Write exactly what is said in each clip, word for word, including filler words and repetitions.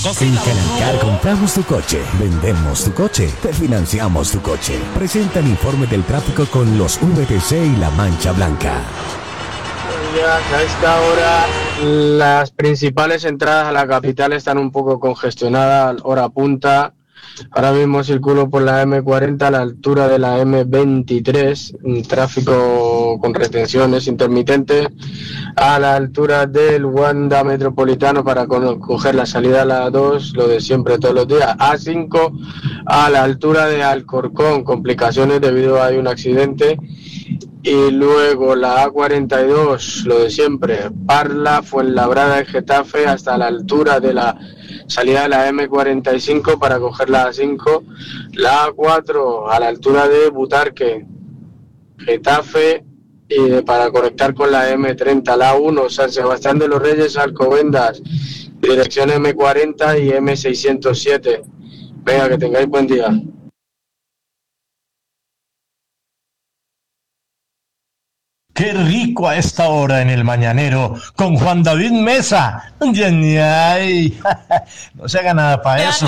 En Canalcar compramos tu coche, vendemos tu coche, te financiamos tu coche. Presenta el informe del tráfico con los V T C y la mancha blanca. A esta hora las principales entradas a la capital están un poco congestionadas, hora punta. Ahora mismo circulo por la eme cuarenta a la altura de la eme veintitrés, un tráfico con retenciones intermitentes a la altura del Wanda Metropolitano para coger la salida a la dos, lo de siempre todos los días. A cinco a la altura de Alcorcón, complicaciones debido a un accidente. Y luego la A cuarenta y dos, lo de siempre, Parla, Fuenlabrada y Getafe hasta la altura de la salida de la eme cuarenta y cinco para coger la A cinco, la A cuatro a la altura de Butarque, Getafe y para conectar con la eme treinta, la A uno, San Sebastián de los Reyes, Alcobendas, dirección eme cuarenta y eme seiscientos siete. Venga, que tengáis buen día. Qué rico a esta hora en el Mañanero con Juan David Mesa. Ay, no se haga nada para eso.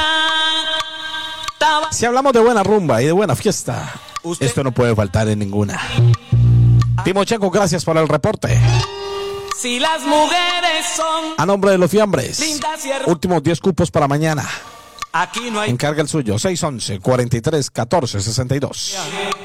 Si hablamos de buena rumba y de buena fiesta, ¿usted? Esto no puede faltar en ninguna. Timochenko, gracias por el reporte. Si las mujeres son a nombre de los fiambres, últimos diez cupos para mañana. Aquí no hay. Encarga el suyo, seis once, cuarenta y tres, catorce, sesenta y dos.